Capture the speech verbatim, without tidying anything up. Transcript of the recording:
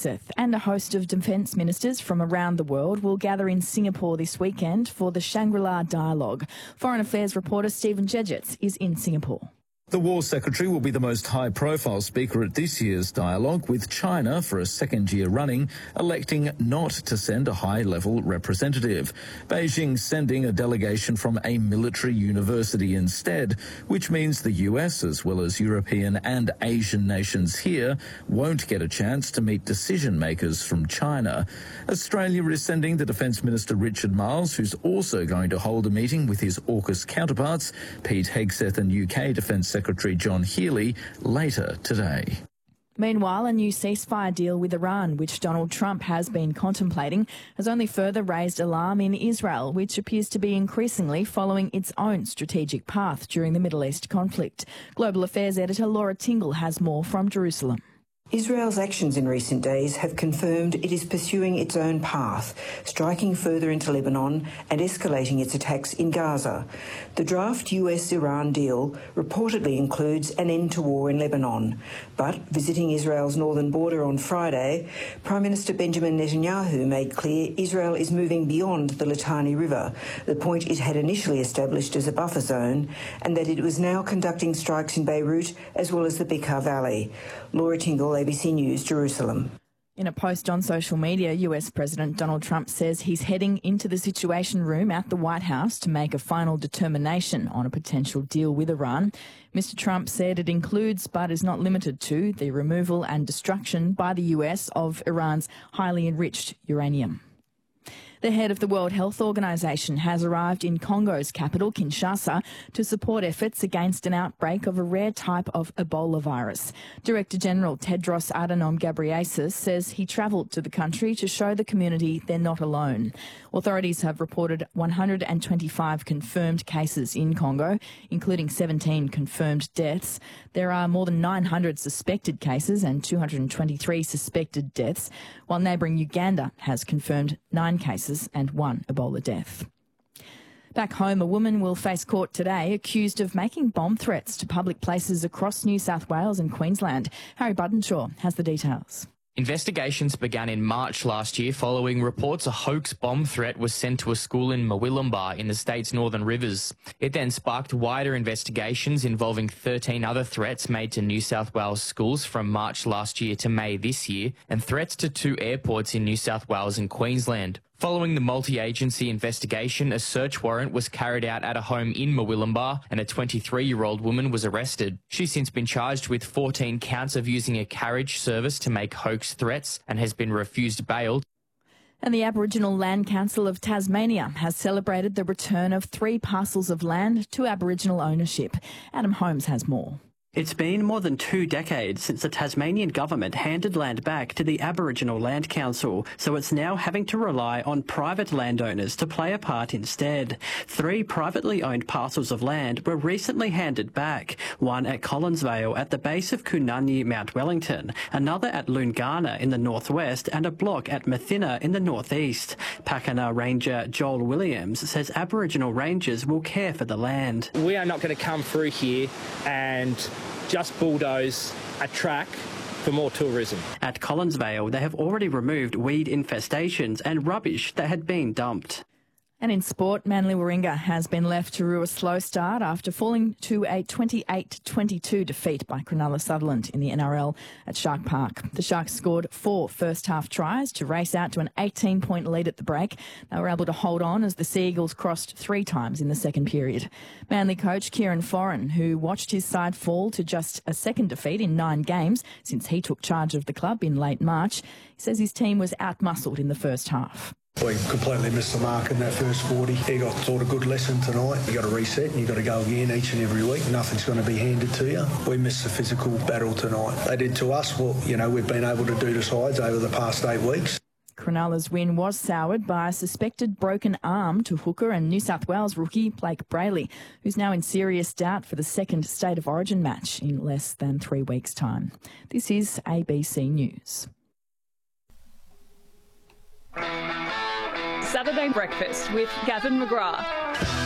Hegseth and a host of defence ministers from around the world will gather in Singapore this weekend for the Shangri-La Dialogue. Foreign Affairs reporter Stephen Jedgetts is in Singapore. The War Secretary will be the most high-profile speaker at this year's dialogue, with China, for a second year running, electing not to send a high-level representative. Beijing sending a delegation from a military university instead, which means the U S, as well as European and Asian nations here, won't get a chance to meet decision-makers from China. Australia is sending the Defence Minister Richard Marles, who's also going to hold a meeting with his AUKUS counterparts, Pete Hegseth and U K Defence Secretary John Healey, later today. Meanwhile, a new ceasefire deal with Iran, which Donald Trump has been contemplating, has only further raised alarm in Israel, which appears to be increasingly following its own strategic path during the Middle East conflict. Global Affairs editor Laura Tingle has more from Jerusalem. Israel's actions in recent days have confirmed it is pursuing its own path, striking further into Lebanon and escalating its attacks in Gaza. The draft U S Iran deal reportedly includes an end to war in Lebanon. But visiting Israel's northern border on Friday, Prime Minister Benjamin Netanyahu made clear Israel is moving beyond the Litani River, the point it had initially established as a buffer zone, and that it was now conducting strikes in Beirut as well as the Bekaa Valley. Laura Tingle, A B C News, Jerusalem. In a post on social media, U S President Donald Trump says he's heading into the Situation Room at the White House to make a final determination on a potential deal with Iran. Mister Trump said it includes, but is not limited to, the removal and destruction by the U S of Iran's highly enriched uranium. The head of the World Health Organization has arrived in Congo's capital, Kinshasa, to support efforts against an outbreak of a rare type of Ebola virus. Director General Tedros Adhanom Ghebreyesus says he travelled to the country to show the community they're not alone. Authorities have reported one hundred twenty-five confirmed cases in Congo, including seventeen confirmed deaths. There are more than nine hundred suspected cases and two hundred twenty-three suspected deaths, while neighbouring Uganda has confirmed nine cases and one Ebola death. Back home, a woman will face court today accused of making bomb threats to public places across New South Wales and Queensland. Harry Buttonshaw has the details. Investigations began in March last year following reports a hoax bomb threat was sent to a school in Murwillumbah in the state's Northern Rivers. It then sparked wider investigations involving thirteen other threats made to New South Wales schools from March last year to May this year, and threats to two airports in New South Wales and Queensland. Following the multi-agency investigation, a search warrant was carried out at a home in Murwillumbah and a twenty-three-year-old woman was arrested. She's since been charged with fourteen counts of using a carriage service to make hoax threats and has been refused bail. And the Aboriginal Land Council of Tasmania has celebrated the return of three parcels of land to Aboriginal ownership. Adam Holmes has more. It's been more than two decades since the Tasmanian government handed land back to the Aboriginal Land Council, so it's now having to rely on private landowners to play a part instead. Three privately owned parcels of land were recently handed back, one at Collinsvale at the base of Kununyi, Mount Wellington, another at Loongarna in the northwest, and a block at Mathina in the northeast. Pakana Ranger Joel Williams says Aboriginal rangers will care for the land. We are not going to come through here and just bulldoze a track for more tourism. At Collinsvale, they have already removed weed infestations and rubbish that had been dumped. And in sport, Manly Warringah has been left to rue a slow start after falling to a twenty-eight to twenty-two defeat by Cronulla Sutherland in the N R L at Shark Park. The Sharks scored four first-half tries to race out to an eighteen-point lead at the break. They were able to hold on as the Sea Eagles crossed three times in the second period. Manly coach Kieran Foran, who watched his side fall to just a second defeat in nine games since he took charge of the club in late March, says his team was outmuscled in the first half. We completely missed the mark in that first forty. He got taught a good lesson tonight. You got to reset and you got to go again each and every week. Nothing's going to be handed to you. We missed the physical battle tonight. They did to us what, you know, we've been able to do to sides over the past eight weeks. Cronulla's win was soured by a suspected broken arm to hooker and New South Wales rookie Blake Brayley, who's now in serious doubt for the second State of Origin match in less than three weeks' time. This is A B C News. Saturday Breakfast with Gavin McGrath.